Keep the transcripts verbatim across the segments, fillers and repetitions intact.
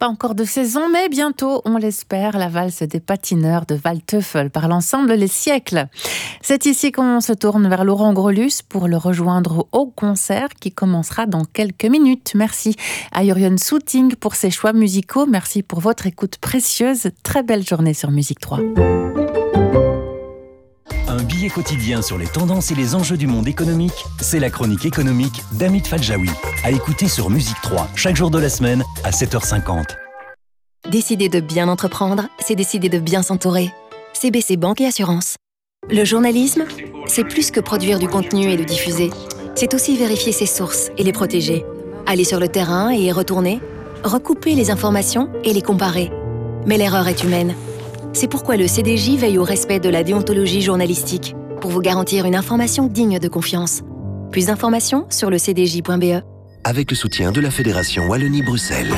Pas encore de saison, mais bientôt, on l'espère, la valse des patineurs de Waldteufel par l'ensemble Les Siècles. C'est ici qu'on se tourne vers Laurent Grolus pour le rejoindre au concert qui commencera dans quelques minutes. Merci à Jurjen Soeting pour ses choix musicaux. Merci pour votre écoute précieuse. Très belle journée sur Musique trois. Un billet quotidien sur les tendances et les enjeux du monde économique, c'est la chronique économique d'Hamid Fadjaoui. À écouter sur Musique trois, chaque jour de la semaine à sept heures cinquante. Décider de bien entreprendre, c'est décider de bien s'entourer. C B C Banque et Assurance. Le journalisme, c'est plus que produire du contenu et le diffuser. C'est aussi vérifier ses sources et les protéger. Aller sur le terrain et y retourner. Recouper les informations et les comparer. Mais l'erreur est humaine. C'est pourquoi le C D J veille au respect de la déontologie journalistique, pour vous garantir une information digne de confiance. Plus d'informations sur le c d j point b e. Avec le soutien de la Fédération Wallonie-Bruxelles.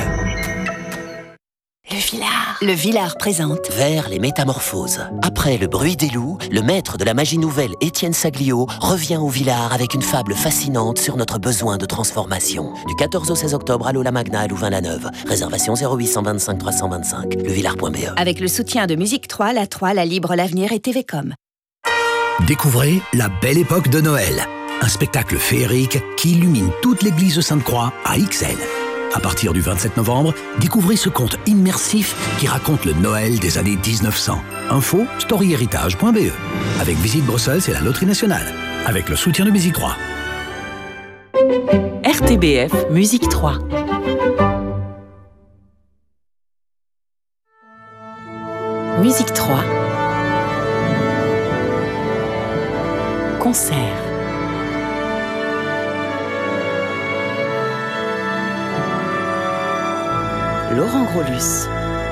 Le Villard. Le Villard présente Vers les métamorphoses. Après Le bruit des loups, le maître de la magie nouvelle Étienne Saglio revient au Villard avec une fable fascinante sur notre besoin de transformation. Du quatorze au seize octobre à l'Aula Magna à Louvain-la-Neuve. Réservation zéro huit cent vingt-cinq trois cent vingt-cinq. levillard point b e. avec le soutien de Musique trois, La trois, La Libre, l'Avenir et T V Com. Découvrez La Belle Époque de Noël, un spectacle féerique qui illumine toute l'église Sainte-Croix à Ixelles. À partir du vingt-sept novembre, découvrez ce conte immersif qui raconte le Noël des années dix-neuf cents. Info storyheritage point b e. Avec Visite Bruxelles et la Loterie Nationale. Avec le soutien de Musique trois. R T B F Musique trois. Musique trois. Concert. Laurent Grolus.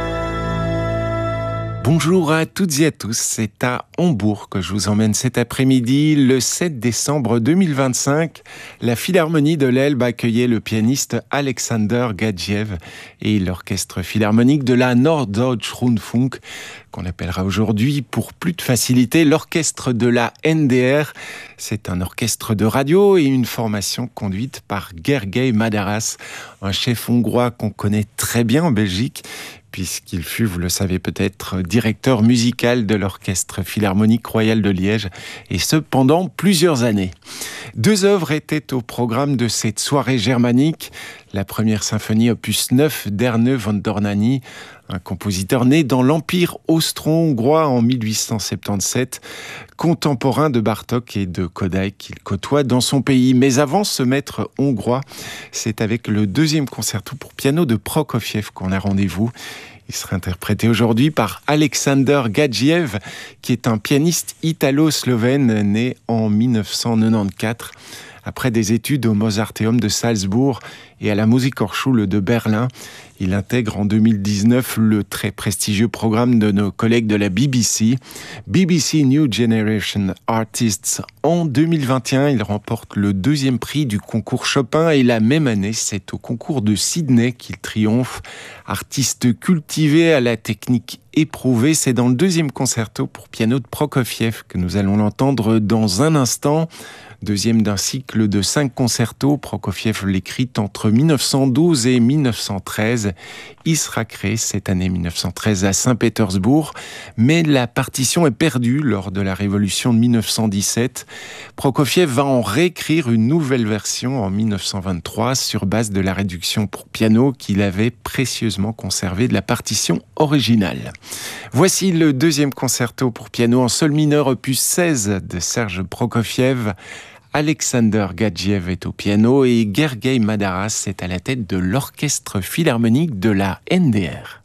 Bonjour à toutes et à tous, c'est à Hambourg que je vous emmène cet après-midi. Le sept décembre deux mille vingt-cinq, la Philharmonie de l'Elbe accueillait le pianiste Alexander Gadjiev et l'orchestre philharmonique de la Norddeutscher Rundfunk, qu'on appellera aujourd'hui pour plus de facilité l'orchestre de la N D R. C'est un orchestre de radio et une formation conduite par Gergely Madaras, un chef hongrois qu'on connaît très bien en Belgique, puisqu'il fut, vous le savez peut-être, directeur musical de l'Orchestre Philharmonique Royal de Liège, et ce pendant plusieurs années. Deux œuvres étaient au programme de cette soirée germanique. La première symphonie opus neuf d'Erne von Dohnányi, un compositeur né dans l'Empire austro-hongrois en mille huit cent soixante-dix-sept, contemporain de Bartók et de Kodály qu'il côtoie dans son pays. Mais avant ce maître hongrois, c'est avec le deuxième concerto pour piano de Prokofiev qu'on a rendez-vous. Il sera interprété aujourd'hui par Alexander Gadjiev, qui est un pianiste italo-slovène né en mille neuf cent quatre-vingt-quatorze. Après des études au Mozarteum de Salzbourg et à la Musikhochschule de Berlin, il intègre en deux mille dix-neuf le très prestigieux programme de nos collègues de la B B C, B B C New Generation Artists. En deux mille vingt et un, il remporte le deuxième prix du concours Chopin et la même année, c'est au concours de Sydney qu'il triomphe. Artiste cultivé à la technique éprouvée, c'est dans le deuxième concerto pour piano de Prokofiev que nous allons l'entendre dans un instant. Deuxième d'un cycle de cinq concertos, Prokofiev l'écrit entre mille neuf cent douze et mille neuf cent treize. Il sera créé cette année mille neuf cent treize à Saint-Pétersbourg, mais la partition est perdue lors de la Révolution de mille neuf cent dix-sept. Prokofiev va en réécrire une nouvelle version en mille neuf cent vingt-trois sur base de la réduction pour piano qu'il avait précieusement conservée de la partition originale. Voici le deuxième concerto pour piano en sol mineur opus seize de Serge Prokofiev. Alexander Gadjiev est au piano et Gergely Madaras est à la tête de l'orchestre philharmonique de la N D R.